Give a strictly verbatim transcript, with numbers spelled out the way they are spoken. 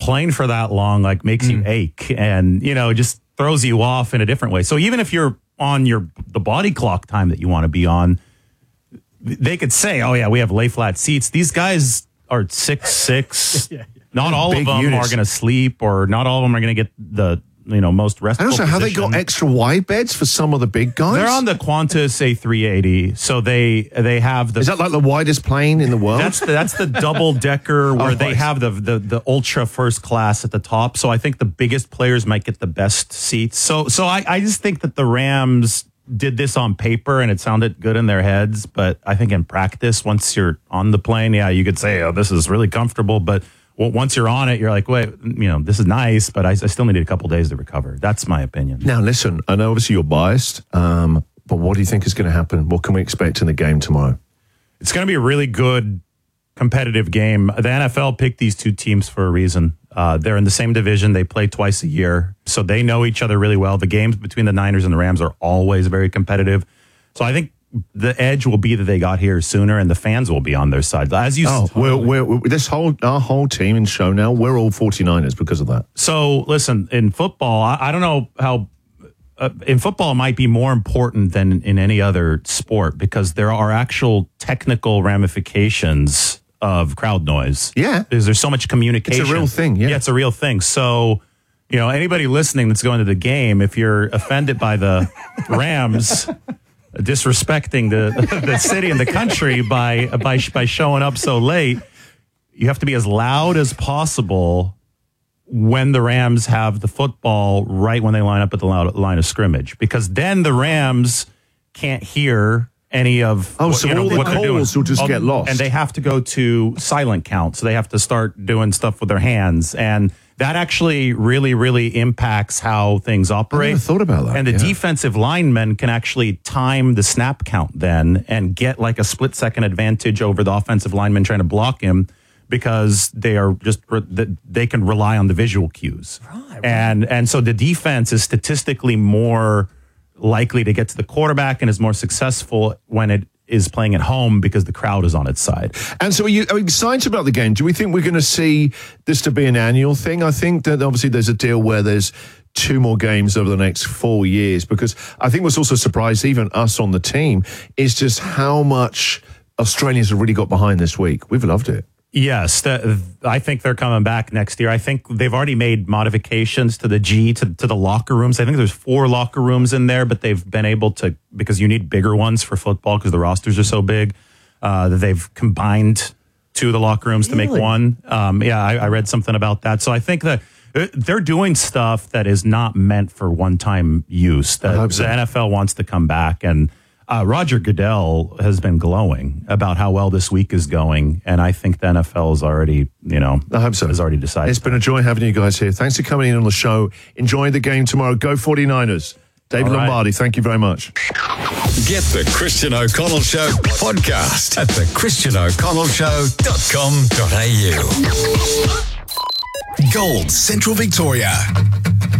playing for that long like makes mm. you ache and, you know, just throws you off in a different way. So even if you're on your the body clock time that you want to be on, they could say, oh, yeah, we have lay flat seats. These guys are six six. yeah, yeah. Not all Big of them units. are going to sleep, or not all of them are going to get the you know most restful And also, position. how they got extra wide beds for some of the big guys? They're on the Qantas A three eighty, so they they have the. Is that like the widest plane in the world? That's the, that's the double decker where oh, they right. have the, the the ultra first class at the top. So I think the biggest players might get the best seats. So so I, I just think that the Rams did this on paper and it sounded good in their heads, but I think in practice, once you're on the plane, yeah, you could say, oh, this is really comfortable, but. Well, once you're on it, you're like, wait, you know, this is nice, but I, I still need a couple days to recover. That's my opinion. Now, listen, I know obviously you're biased, um, but what do you think is going to happen? What can we expect in the game tomorrow? It's going to be a really good competitive game. The N F L picked these two teams for a reason. Uh, they're in the same division. They play twice a year, so they know each other really well. The games between the Niners and the Rams are always very competitive. So I think the edge will be that they got here sooner, and the fans will be on their side. As you, oh, we're, we're, we're, this whole our whole team in show now, we're all forty-niners because of that. So listen, in football, I, I don't know how. Uh, in football, it might be more important than in any other sport because there are actual technical ramifications of crowd noise. Yeah, because there's so much communication. It's a real thing. Yeah, yeah it's a real thing. So. You know, anybody listening that's going to the game, if you're offended by the Rams disrespecting the the city and the country by by by showing up so late, you have to be as loud as possible when the Rams have the football right when they line up at the line of scrimmage, because then the Rams can't hear any of oh, what, so you know, all the what they're doing. calls will just all, get lost, and they have to go to silent count, so they have to start doing stuff with their hands, and that actually really, really impacts how things operate. I never thought about that. And the yeah. defensive linemen can actually time the snap count then and get like a split second advantage over the offensive lineman trying to block him, because they are just they can rely on the visual cues. Right, right. And and so the defense is statistically more likely to get to the quarterback and is more successful when it is playing at home because the crowd is on its side. And so are you, are you excited about the game? Do we think we're going to see this to be an annual thing? I think that obviously there's a deal where there's two more games over the next four years, because I think what's also surprised even us on the team is just how much Australians have really got behind this week. We've loved it. Yes, the, I think they're coming back next year. I think they've already made modifications to the G, to, to the locker rooms. I think there's four locker rooms in there, but they've been able to, because you need bigger ones for football because the rosters are so big, uh, that they've combined two of the locker rooms really? to make one. Um, yeah, I, I read something about that. So I think that they're doing stuff that is not meant for one-time use. That so. The N F L wants to come back, and Uh, Roger Goodell has been glowing about how well this week is going, and I think the N F L is already, you know, I hope so. has already decided. It's been a joy having you guys here. Thanks for coming in on the show. Enjoy the game tomorrow. Go forty-niners. David right. Lombardi, thank you very much. Get the Christian O'Connell Show podcast at the christian o'connell show dot com dot a u. Gold Central Victoria.